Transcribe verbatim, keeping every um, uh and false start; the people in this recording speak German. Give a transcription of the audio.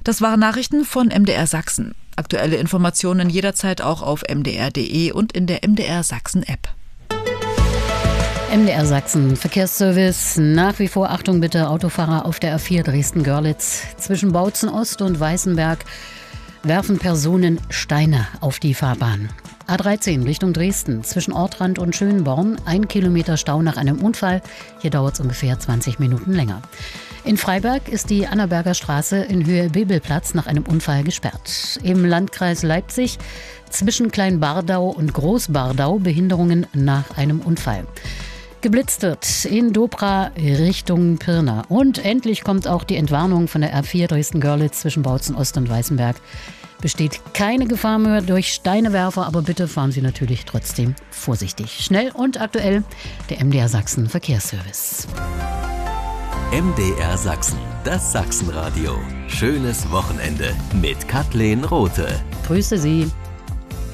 Das waren Nachrichten von M D R Sachsen. Aktuelle Informationen jederzeit auch auf m d r punkt d e und in der M D R Sachsen App. M D R Sachsen Verkehrsservice. Nach wie vor Achtung bitte, Autofahrer auf der A vier Dresden-Görlitz. Zwischen Bautzen Ost und Weißenberg werfen Personen Steine auf die Fahrbahn. A dreizehn Richtung Dresden, zwischen Ortrand und Schönborn, ein Kilometer Stau nach einem Unfall. Hier dauert es ungefähr zwanzig Minuten länger. In Freiberg ist die Annaberger Straße in Höhe Bebelplatz nach einem Unfall gesperrt. Im Landkreis Leipzig zwischen Kleinbardau und Großbardau Behinderungen nach einem Unfall. Geblitzt wird in Dobra Richtung Pirna. Und endlich kommt auch die Entwarnung von der A vier Dresden-Görlitz zwischen Bautzen Ost und Weißenberg. Besteht keine Gefahr mehr durch Steinewerfer, aber bitte fahren Sie natürlich trotzdem vorsichtig. Schnell und aktuell der M D R Sachsen Verkehrsservice. M D R Sachsen, das Sachsenradio. Schönes Wochenende mit Kathleen Rothe. Grüße Sie.